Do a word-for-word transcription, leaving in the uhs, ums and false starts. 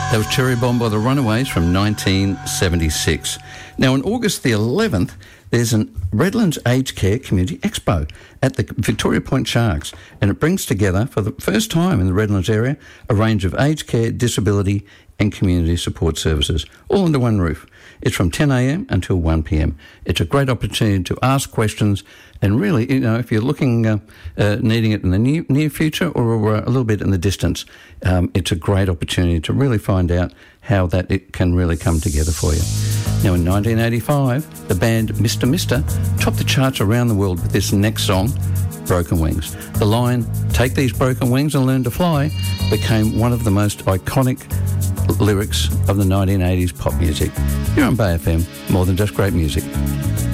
That was Cherry Bomb by the Runaways from nineteen seventy-six. Now, on August the eleventh, there's an Redlands Aged Care Community Expo at the Victoria Point Sharks, and it brings together, for the first time in the Redlands area, a range of aged care, disability and community support services, all under one roof. It's from ten a.m. until one p.m. It's a great opportunity to ask questions, and really, you know, if you're looking, uh, uh, needing it in the near, near future or uh, a little bit in the distance, um, it's a great opportunity to really find out how that it can really come together for you. Now, in nineteen eighty-five, the band Mister Mister topped the charts around the world with this next song, Broken Wings. The line, "Take these broken wings and learn to fly," became one of the most iconic lyrics of the nineteen eighties pop music. You're on Bay F M, more than just great music.